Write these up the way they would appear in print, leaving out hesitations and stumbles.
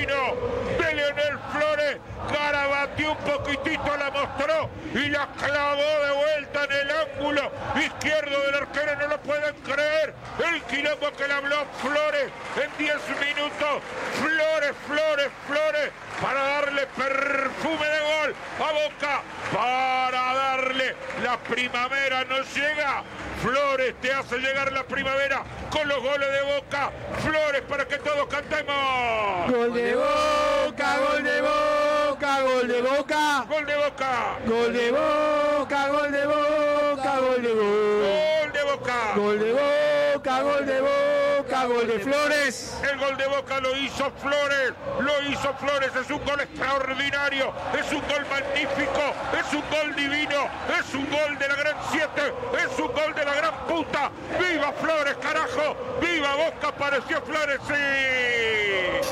divino de Leonel Flores. Garabateó un poquitito, la mostró y la clavó de vuelta en el ángulo izquierdo del arquero. No lo pueden creer el quilombo que le habló Flores en 10 minutos. Flores para darle perfume de gol a Boca, para darle la primavera. No llega. Flores te hace llegar la primavera con los goles de Boca. Flores, para que todos cantemos. Gol de Boca, gol de Boca, gol de Boca. Gol de Boca. Gol de Boca, gol de Boca, gol de Boca. Gol de Boca. Gol de Boca, gol de Boca, gol de Flores. El gol de Boca lo hizo Flores. Es un gol extraordinario. Es un gol magnífico. Es un gol divino. Es un gol de la gran 7. Es un gol de la gran puta. ¡Viva Flores, carajo! ¡Viva Boca! Apareció Flores, sí.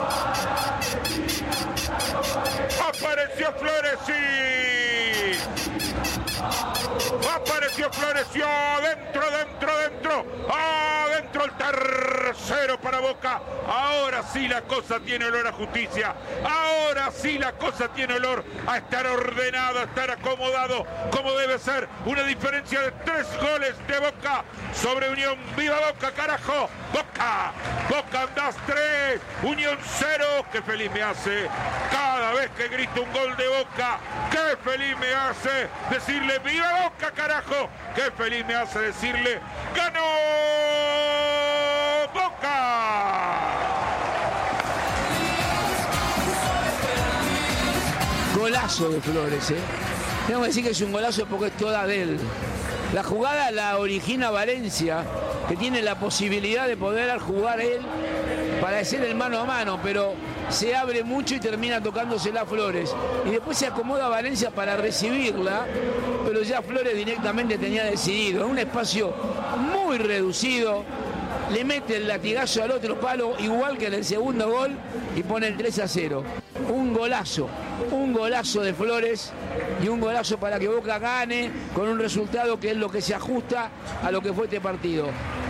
Apareció Flores, sí. Apareció Flores, sí. Adentro. Adentro el tercero para Boca. Ahora sí la cosa tiene olor a justicia. Ahora sí la cosa tiene olor a estar ordenado, a estar acomodado como debe ser. Una diferencia de 3 goles de Boca sobre Unión. ¡Viva Boca, carajo! Boca andás 3, Unión 0. ¡Qué feliz me hace cada vez que grito un gol de Boca! ¡Qué feliz me hace decirle ¡viva Boca, carajo! ¡Qué feliz me hace decirle ¡ganó Boca! Golazo de Flores, Tengo que decir que es un golazo porque es toda de él. La jugada la origina Valencia, que tiene la posibilidad de poder jugar él para hacer el mano a mano, pero se abre mucho y termina tocándosela Flores. Y después se acomoda Valencia para recibirla, pero ya Flores directamente tenía decidido. En un espacio muy reducido, le mete el latigazo al otro palo, igual que en el segundo gol, y pone el 3-0. Un golazo de Flores y un golazo para que Boca gane con un resultado que es lo que se ajusta a lo que fue este partido.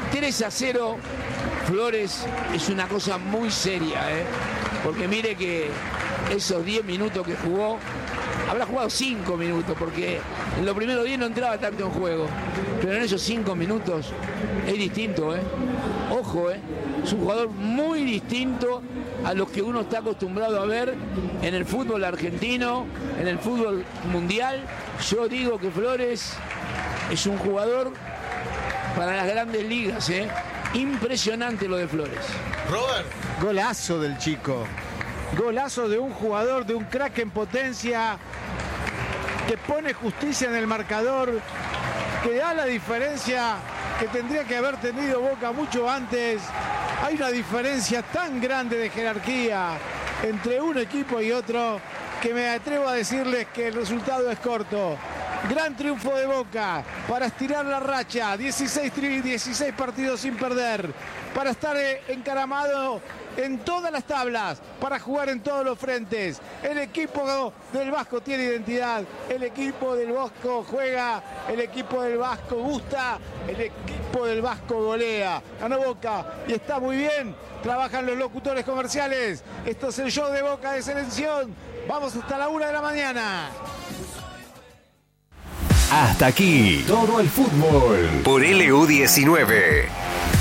3-0, Flores es una cosa muy seria, porque mire que esos 10 minutos que jugó, habrá jugado 5 minutos, porque en los primeros 10 no entraba tanto en juego, pero en esos 5 minutos es distinto, Ojo, es un jugador muy distinto a los que uno está acostumbrado a ver en el fútbol argentino, en el fútbol mundial. Yo digo que Flores es un jugador para las grandes ligas, Impresionante lo de Flores. Robert. Golazo del chico. Golazo de un jugador, de un crack en potencia, que pone justicia en el marcador, que da la diferencia que tendría que haber tenido Boca mucho antes. Hay una diferencia tan grande de jerarquía entre un equipo y otro que me atrevo a decirles que el resultado es corto. Gran triunfo de Boca para estirar la racha, 16 partidos sin perder, para estar encaramado en todas las tablas, para jugar en todos los frentes. El equipo del Vasco tiene identidad, el equipo del Vasco juega, el equipo del Vasco gusta, el equipo del Vasco golea. Ganó Boca y está muy bien, trabajan los locutores comerciales. Esto es el show de Boca de Selección. Vamos hasta la 1 de la mañana. Hasta aquí todo el fútbol por LU19.